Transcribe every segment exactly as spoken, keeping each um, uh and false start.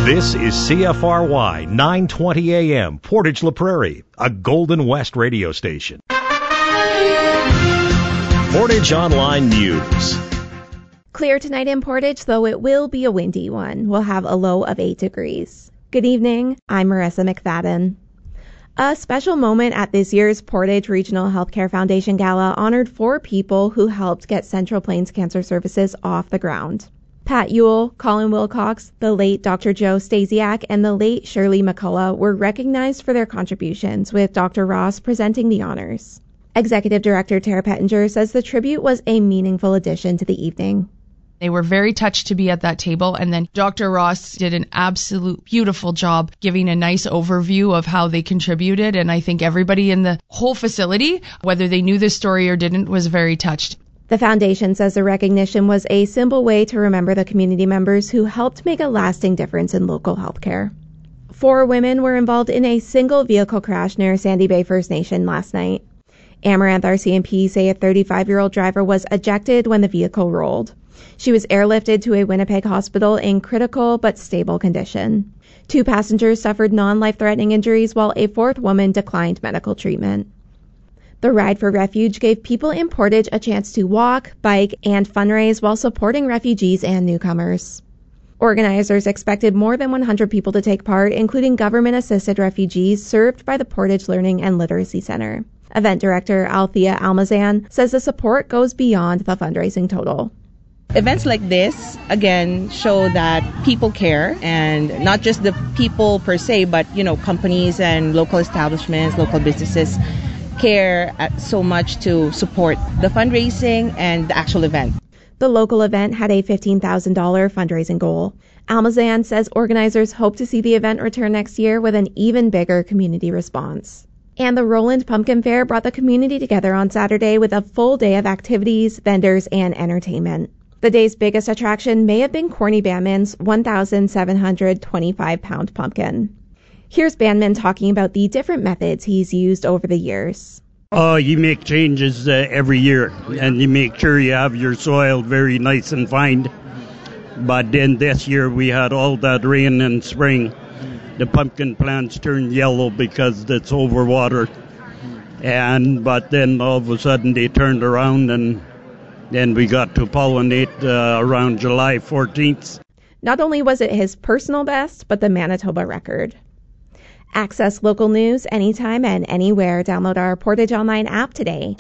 This is C F R Y nine twenty A M, Portage La Prairie, a Golden West radio station. Portage Online News. Clear tonight in Portage, though it will be a windy one. We'll have a low of eight degrees. Good evening, I'm Marissa McFadden. A special moment at this year's Portage Regional Healthcare Foundation Gala honored four people who helped get Central Plains Cancer Services off the ground. Pat Ewell, Colin Wilcox, the late Doctor Joe Stasiak, and the late Shirley McCullough were recognized for their contributions, with Doctor Ross presenting the honors. Executive Director Tara Pettinger says the tribute was a meaningful addition to the evening. They were very touched to be at that table, and then Doctor Ross did an absolute beautiful job giving a nice overview of how they contributed, and I think everybody in the whole facility, whether they knew this story or didn't, was very touched. The foundation says the recognition was a simple way to remember the community members who helped make a lasting difference in local healthcare. Four women were involved in a single vehicle crash near Sandy Bay First Nation last night. Amaranth R C M P say a thirty-five-year-old driver was ejected when the vehicle rolled. She was airlifted to a Winnipeg hospital in critical but stable condition. Two passengers suffered non-life-threatening injuries, while a fourth woman declined medical treatment. The Ride for Refuge gave people in Portage a chance to walk, bike, and fundraise while supporting refugees and newcomers. Organizers expected more than one hundred people to take part, including government-assisted refugees served by the Portage Learning and Literacy Center. Event director Althea Almazan says the support goes beyond the fundraising total. Events like this, again, show that people care, and not just the people per se, but, you know, companies and local establishments, local businesses care so much to support the fundraising and the actual event. The local event had a fifteen thousand dollars fundraising goal. Almazan says organizers hope to see the event return next year with an even bigger community response. And the Roland Pumpkin Fair brought the community together on Saturday with a full day of activities, vendors, and entertainment. The day's biggest attraction may have been Corny Bandman's one thousand seven hundred twenty-five pound pumpkin. Here's Bandman talking about the different methods he's used over the years. Oh, you make changes uh, every year, and you make sure you have your soil very nice and fine. But then this year we had all that rain in spring. The pumpkin plants turned yellow because it's overwatered. And but then all of a sudden they turned around, and then we got to pollinate uh, around July fourteenth. Not only was it his personal best, but the Manitoba record. Access local news anytime and anywhere. Download our Portage Online app today.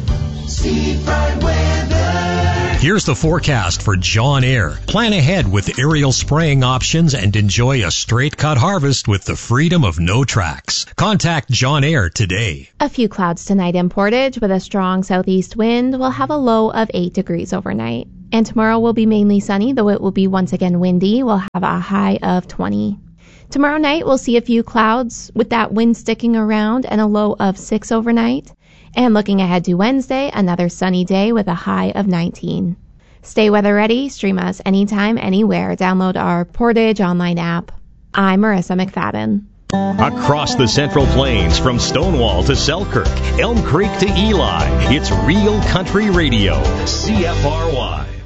Here's the forecast for John Eyre. Plan ahead with aerial spraying options and enjoy a straight cut harvest with the freedom of no tracks. Contact John Eyre today. A few clouds tonight in Portage with a strong southeast wind. We'll have a low of eight degrees overnight. And tomorrow will be mainly sunny, though it will be once again windy. We'll have a high of twenty. Tomorrow night, we'll see a few clouds with that wind sticking around and a low of six overnight. And looking ahead to Wednesday, another sunny day with a high of nineteen. Stay weather ready. Stream us anytime, anywhere. Download our Portage Online app. I'm Marissa McFadden. Across the Central Plains, from Stonewall to Selkirk, Elm Creek to Eli, it's Real Country Radio, C F R Y.